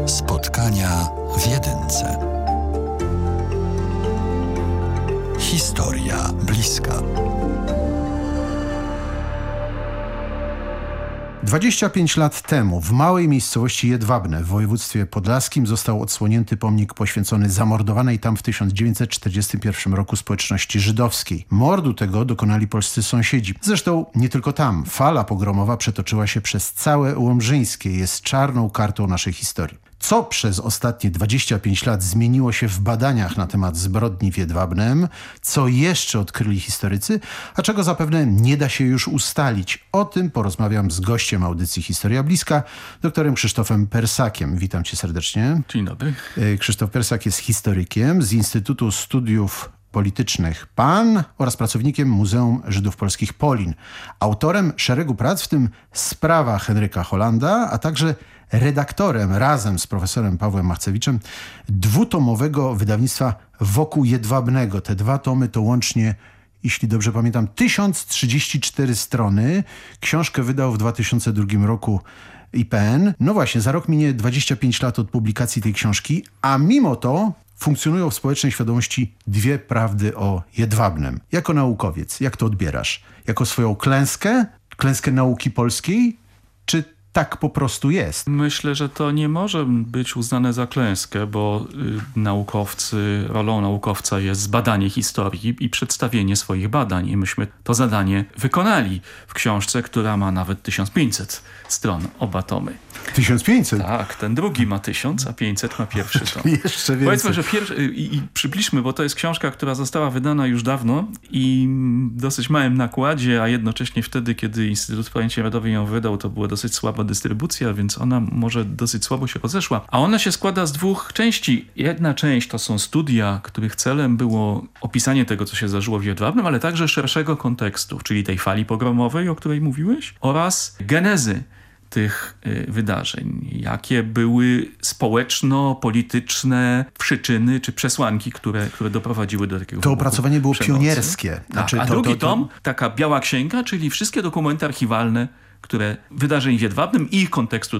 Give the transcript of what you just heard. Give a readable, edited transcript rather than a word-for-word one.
Spotkania w jedynce. Historia bliska. 25 lat temu w małej miejscowości Jedwabne w województwie podlaskim został odsłonięty pomnik poświęcony zamordowanej tam w 1941 roku społeczności żydowskiej. Mordu tego dokonali polscy sąsiedzi. Zresztą nie tylko tam. Fala pogromowa przetoczyła się przez całe Łomżyńskie. Jest czarną kartą naszej historii. Co przez ostatnie 25 lat zmieniło się w badaniach na temat zbrodni w Jedwabnem, co jeszcze odkryli historycy, a czego zapewne nie da się już ustalić. O tym porozmawiam z gościem audycji Historia Bliska, doktorem Krzysztofem Persakiem. Witam cię serdecznie. Dzień dobry. Krzysztof Persak jest historykiem z Instytutu Studiów Politycznych PAN oraz pracownikiem Muzeum Żydów Polskich Polin. Autorem szeregu prac, w tym Sprawa Henryka Hollanda, a także redaktorem razem z profesorem Pawłem Machcewiczem dwutomowego wydawnictwa Wokół Jedwabnego. Te dwa tomy to łącznie, jeśli dobrze pamiętam, 1034 strony. Książkę wydał w 2002 roku IPN. No właśnie, za rok minie 25 lat od publikacji tej książki, a mimo to funkcjonują w społecznej świadomości dwie prawdy o Jedwabnem. Jako naukowiec, jak to odbierasz? Jako swoją klęskę? Klęskę nauki polskiej? Czy tak po prostu jest? Myślę, że to nie może być uznane za klęskę, bo rolą naukowca jest zbadanie historii i przedstawienie swoich badań. I myśmy to zadanie wykonali w książce, która ma nawet 1500 stron, oba tomy. 1500? Tak, ten drugi ma 1000, a 500 ma pierwszy tom. Jeszcze więcej. Powiedzmy, że i przybliżmy, bo to jest książka, która została wydana już dawno i w dosyć małym nakładzie, a jednocześnie wtedy, kiedy Instytut Pamięci Narodowej ją wydał, to była dosyć słaba dystrybucja, więc ona może dosyć słabo się rozeszła. A ona się składa z dwóch części. Jedna część to są studia, których celem było opisanie tego, co się zdarzyło w Jedwabnem, ale także szerszego kontekstu, czyli tej fali pogromowej, o której mówiłeś, oraz genezy tych wydarzeń. Jakie były społeczno-polityczne przyczyny czy przesłanki, które doprowadziły do takiego To opracowanie było przemocy. pionierskie. Tak, a drugi tom, taka biała księga, czyli wszystkie dokumenty archiwalne, które wydarzeń w Jedwabnem i ich kontekstu